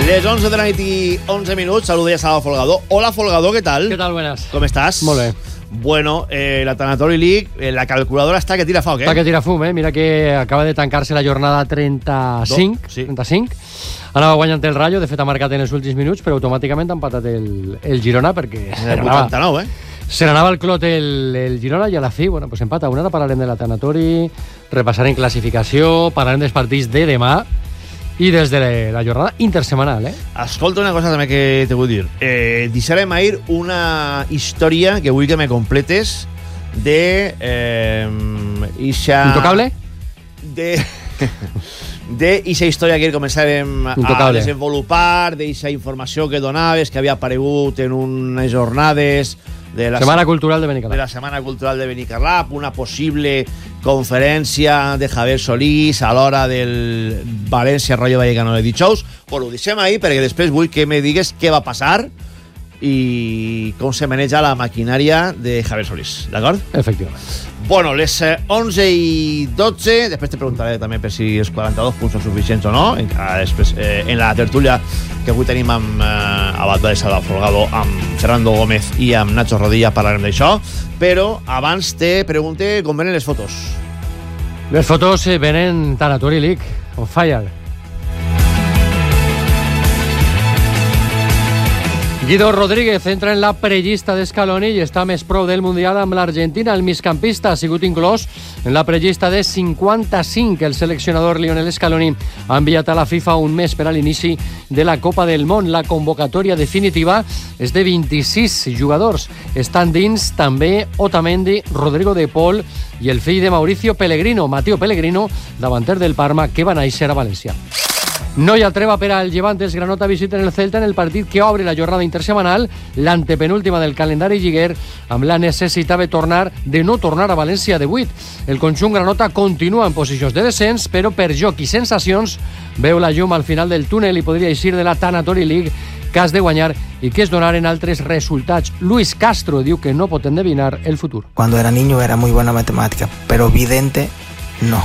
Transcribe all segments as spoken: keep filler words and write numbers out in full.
Les once de la nit i once minuts, saludo ya a Folgado. Hola Folgado, ¿qué tal? ¿Qué tal? Buenas. ¿Cómo estás? Molt bé. Bueno, eh, la Tanatori League, eh, la calculadora està que tira foc, eh? Està que tira fum, eh? Mira que acaba de tancar-se la jornada trenta-cinc. Do, sí. trenta-cinc. Anava guanyant el Rayo, de fet ha marcat en els últims minuts, però automàticament ha empatat el, el Girona perquè En el vuitanta-nou, eh? se n'anava el clot el, el Girona i a la fi, bueno, pues empata una. Ara parlarem de la Tanatori, repassarem classificació, parlarem dels partits de demà i des de la, la jornada intersemanal, eh? Escolta una cosa també que te vull dir. Eh, deixarem a ir una història que vull que me completes de... Eh, ixa... Intocable? De... de ixa història que començàvem Intocable. a desenvolupar, d'eixa informació que donaves, que havia aparegut en unes jornades de la Setmana Cultural de Benicarlap. de la Setmana Cultural de Benicarlap, una possible conferència de Javier Solís a l'hora del València-Rayo Vallecano de dijous. Bueno, ho deixem ahí perquè després vull que me digues què va passar i com se maneja la maquinària de Javier Solís, d'acord? Efectivament. Bueno, les onze i dotze, després te preguntaré també per si els quaranta-dos punts són suficients o no, encara després eh, en la tertúlia que avui tenim amb eh, Abad de Salva Folgado, amb Fernando Gómez i amb Nacho Rodilla parlarem d'això, però abans te pregunte com venen les fotos. Les fotos eh, venen Tanatori League, on fire. Guido Rodríguez entra en la prellista d'Escaloni i està més prou del Mundial amb l'Argentina. El migcampista ha sigut inclòs en la prellista de cinquanta-cinc. El seleccionador Lionel Scaloni ha enviat a la FIFA un mes per a l'inici de la Copa del Món. La convocatòria definitiva és de vint-i-sis jugadors. Estan dins també Otamendi, Rodrigo de Paul i el fill de Mauricio Pellegrino, Matteo Pellegrino, davanter del Parma, que va néixer a València. No hi ha treva per al Llevant. Els Granota visiten el Celta en el partit que obre la jornada intersemanal, l'antepenúltima del calendari lliguer, amb la necessitat de tornar de no tornar a València de vuit. El conjunt Granota continua en posicions de descens, però per joc i sensacions veu la llum al final del túnel i podria eixir de la Tanatori League cas de guanyar i que es donaren altres resultats. Luis Castro diu que no pot endevinar el futur. Cuando era niño era muy buena matemática, pero vidente no.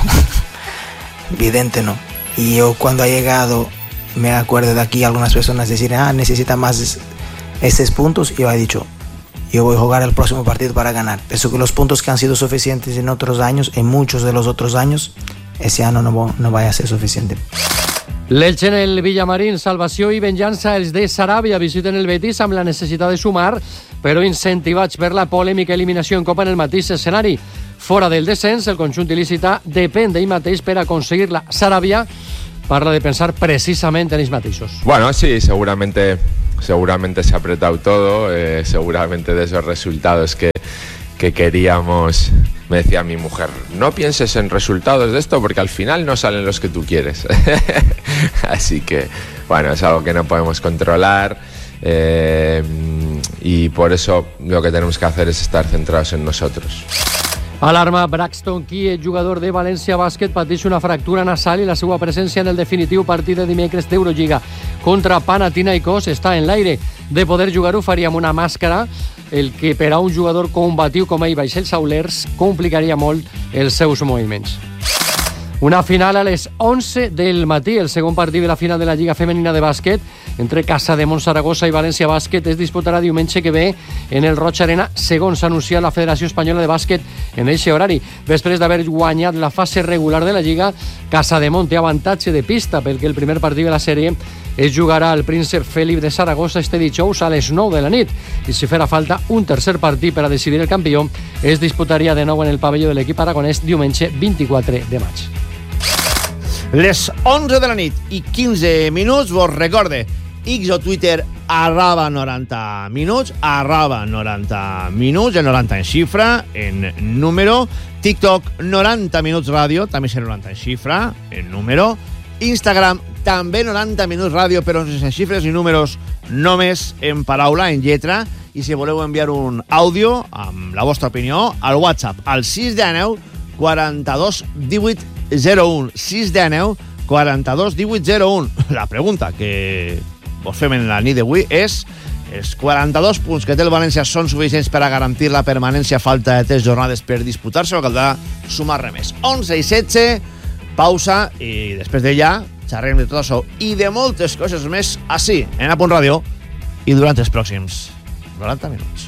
Vidente no. Y yo cuando ha llegado, me acuerdo de aquí algunas personas decir, ah, necesita más estos puntos, y yo he dicho, yo voy a jugar el próximo partido para ganar. Eso que los puntos que han sido suficientes en otros años, en muchos de los otros años, ese año no, no vaya a ser suficiente. L'Elche en el Villamarín, salvació i venjança. Els de Saràbia visiten el Betis amb la necessitat de sumar, però incentivats per la polèmica eliminació en Copa en el mateix escenari. Fora del descens, el conjunt il·lícita depèn d'ell mateix per aconseguir-la. Saràbia parla de pensar precisament en ells mateixos. Bueno, sí, seguramente, seguramente se ha apretado todo, eh, seguramente de esos resultados que, que queríamos. Me decía mi mujer, no pienses en resultados de esto porque al final no salen los que tú quieres. Así que, bueno, es algo que no podemos controlar. Eh, y por eso lo que tenemos que hacer es estar centrados en nosotros. Alarma, Braxton Kie, jugador de València Bàsquet, pateix una fractura nasal i la seva presència en el definitiu partit de dimecres d'Eurolliga contra Panathinaikos està en l'aire. De poder jugar-ho faria amb una màscara, el que per a un jugador combatiu com ell baix els saulers complicaria molt els seus moviments. Una final a les onze del matí. El segon partit de la final de la Lliga Femenina de Bàsquet entre Casademont Saragossa i València Bàsquet es disputarà diumenge que ve en el Roig Arena, segons ha anunciat la Federació Espanyola de Bàsquet en eixe horari. Després d'haver guanyat la fase regular de la Lliga, Casademont té avantatge de pista perquè el primer partit de la sèrie es jugarà al Príncep Felip de Saragossa este dijous a les nou de la nit i si farà falta un tercer partit per a decidir el campió es disputaria de nou en el pavelló de l'equip aragonès diumenge vint-i-quatre de maig. Les onze de la nit i quinze minuts, vos recorde, X o Twitter arroba noranta minuts, arroba noranta minuts, el noranta en xifra, en número, TikTok noranta minuts ràdio, també és noranta en xifra, en número, Instagram també noranta minuts ràdio, però sense xifres i números, només en paraula, en lletra, i si voleu enviar un àudio amb la vostra opinió, al WhatsApp, al sis deu quaranta-dos divuit zero un, sis deu quaranta-dos divuit zero un. La pregunta que vos fem en la nit d'avui és: els quaranta-dos punts que té el València són suficients per a garantir la permanència a falta de tres jornades per disputar-se o caldrà sumar-ne més? onze i setze, pausa, i després d'ella xerrem de tot això i de moltes coses més així, en A Punt Ràdio, i durant els pròxims noranta minuts.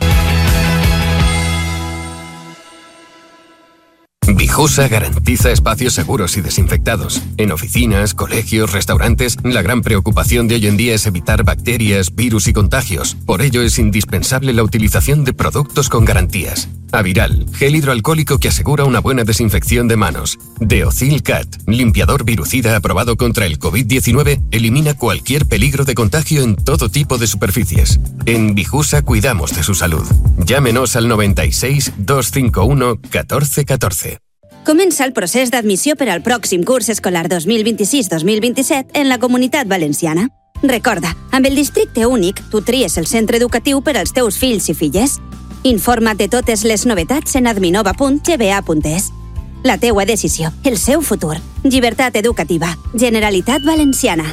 Vijosa garantiza espacios seguros y desinfectados. En oficinas, colegios, restaurantes, la gran preocupación de hoy en día es evitar bacterias, virus y contagios. Por ello es indispensable la utilización de productos con garantías. Aviral, gel hidroalcohólico que asegura una buena desinfección de manos. Deocil Cat, limpiador virucida aprobado contra el covid diecinueve, elimina cualquier peligro de contagio en todo tipo de superficies. En Vijusa cuidamos de su salud. Llámenos al noventa y seis, dos cinco uno, catorce catorce. Comença el procés d'admissió per al pròxim curs escolar dos mil vint-i-sis dos mil vint-i-set en la Comunitat Valenciana. Recorda, amb el districte únic, tu tries el centre educatiu per als teus fills i filles. Informa't de totes les novetats en adminova punt g b a punt es. La teua decisió, el seu futur. Llibertat educativa. Generalitat Valenciana.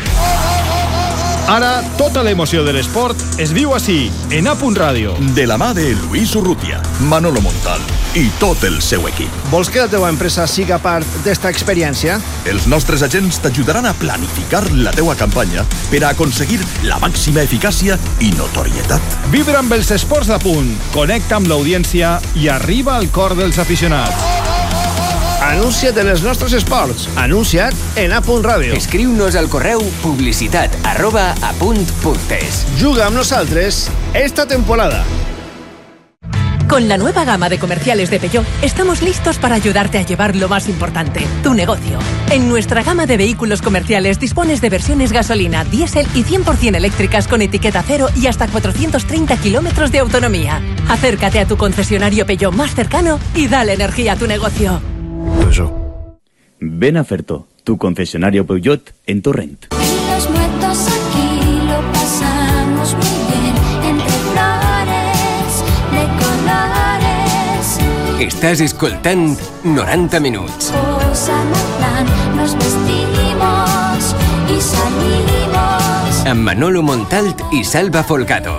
Ara, tota l'emoció de l'esport es viu així, en A Punt Ràdio. De la mà de Lluís Urrutia, Manolo Montal i tot el seu equip. Vols que la teva empresa siga part d'esta experiència? Els nostres agents t'ajudaran a planificar la teua campanya per a aconseguir la màxima eficàcia i notorietat. Vibra amb els esports d'A Punt, connecta amb l'audiència i arriba al cor dels aficionats. Anuncia't en els nostres esports. Anuncia't en A Punt Ràdio. Escriu-nos al correu publicitat arroba apunt.es. Juga amb nosaltres esta temporada. Con la nueva gama de comerciales de Peugeot, estamos listos para ayudarte a llevar lo más importante, tu negocio. En nuestra gama de vehículos comerciales dispones de versiones gasolina, diésel y cien por ciento eléctricas con etiqueta cero y hasta cuatrocientos treinta kilómetros de autonomía. Acércate a tu concesionario Peugeot más cercano y dale energía a tu negocio. Peugeot. Ven a Ferto, tu concesionario Peugeot en Torrent. Los muertos aquí lo pasamos muy bien, entre flores de colores. Estàs escoltant noranta minuts. Posa'm el plan, nos vestimos y salimos. Amb Manolo Montalt i Salva Folgado.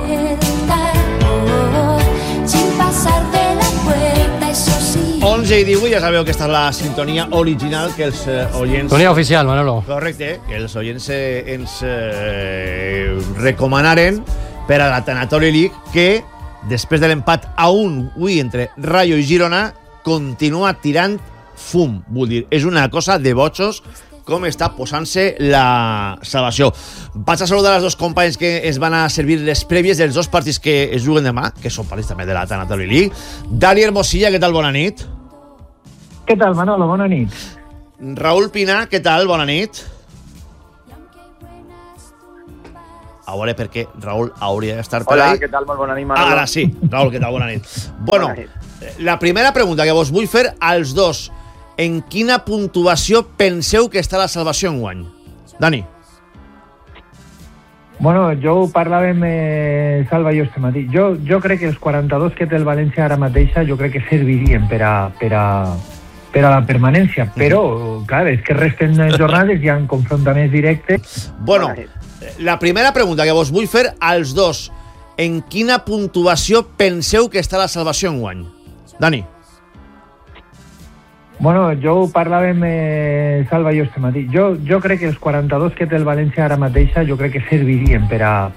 Sin pasar de la puerta, eso sí. onze i divuit, ja sabeu que esta és la sintonia original que els eh, oients... Sintonia oficial, Manolo. Correcte, que els oients eh, ens eh, recomanaren per a la Tanatory League, que després de l'empat a un avui entre Rayo i Girona continua tirant fum. Vull dir, és una cosa de bojos com està posant-se la salvació. Vaig a saludar els dos companys que es van a servir les prèvies dels dos partits que es juguen demà, que són partits també de la Tanatory League. Dani Hermosilla, què tal? Bona nit. Què tal, Manolo? Bona nit. Raúl Pinar, què tal? Bona nit. A veure per què Raúl hauria d'estar per Hola, ahí. què tal? Molt bona nit, Manolo. Ara sí. Raúl, què tal? Bona nit. Bueno, Bona nit. la primera pregunta que vos vull fer als dos. En quina puntuació penseu que està la salvació enguany? Dani. Bueno, jo ho parlàvem, eh, Salva, jo este matí. Jo, jo crec que els quaranta-dos que té el València ara mateixa, jo crec que servirien per a, per a, per a la permanència. Però, clar, és que resten jornades, hi ha confrontaments directes. Bueno, la primera pregunta que vos vull fer als dos. En quina puntuació penseu que està la salvació enguany? Dani. Bueno, jo ho parlàvem, eh, Salva, jo este matí. Jo, jo crec que els quaranta-dos que té el València ara mateixa, jo crec que servirien per a,